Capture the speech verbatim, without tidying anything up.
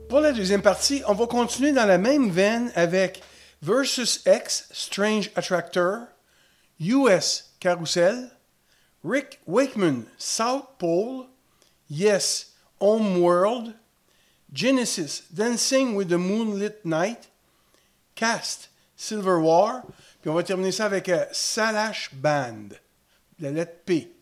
pour la deuxième partie, on va continuer dans la même veine avec Versus X, Strange Attractor, U S Carousel, Rick Wakeman, South Pole, Yes, Homeworld, Genesis, Dancing with the Moonlit Night, Cast, Silver War, puis on va terminer ça avec euh, Salash Band, la lettre P.